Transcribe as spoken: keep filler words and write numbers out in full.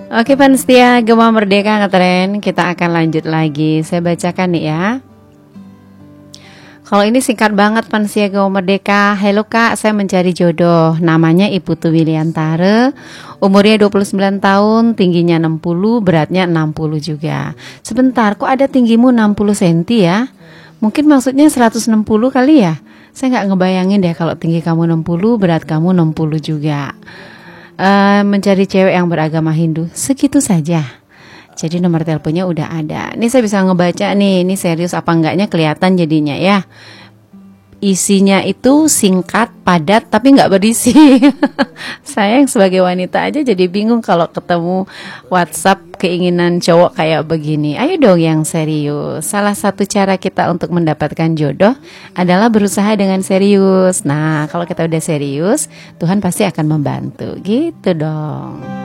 Oke, fans setia Gema Merdeka Ngetren, kita akan lanjut lagi. Saya bacakan nih ya. Kalau ini singkat banget, fans setia Gema Merdeka. Halo Kak, saya mencari jodoh. Namanya Ibu Tuwiliantare. Umurnya dua puluh sembilan tahun, tingginya enam puluh, beratnya enam puluh juga. Sebentar, kok ada tinggimu enam puluh sentimeter ya? Mungkin maksudnya seratus enam puluh kali ya? Saya nggak ngebayangin deh kalau tinggi kamu enam puluh, berat kamu enam puluh juga. Uh, mencari cewek yang beragama Hindu, segitu saja. Jadi nomor teleponnya udah ada. Ini saya bisa ngebaca nih, ini serius apa enggaknya kelihatan jadinya ya. Isinya itu singkat, padat, tapi nggak berisi. Saya yang sebagai wanita aja jadi bingung kalau ketemu WhatsApp keinginan cowok kayak begini. Ayo dong yang serius. Salah satu cara kita untuk mendapatkan jodoh adalah berusaha dengan serius. Nah, kalau kita udah serius, Tuhan pasti akan membantu. Gitu dong.